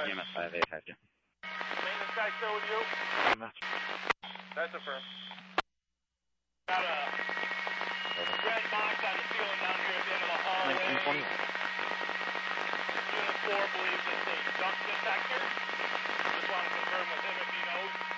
EMS 5852. Maintenance guy still with you? That's affirmed. Got a red box on the ceiling down here at the end of the hallway. 1921. Unit 4 believes it's a duct detector. Just want to confirm with him if he knows.